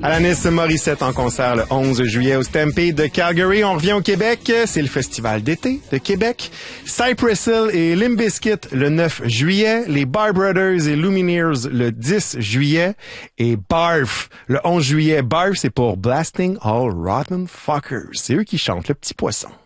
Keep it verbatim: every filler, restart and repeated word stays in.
Alanis Morissette en concert le onze juillet au Stampede de Calgary. On revient au Québec, c'est le festival d'été de Québec. Cypress Hill et Limp Bizkit le neuf juillet. Les Bar Brothers et Lumineers le dix juillet. Et Barf le onze juillet. Barf, c'est pour Blasting All Rotten Fuckers. C'est eux qui chantent Le Petit Poisson.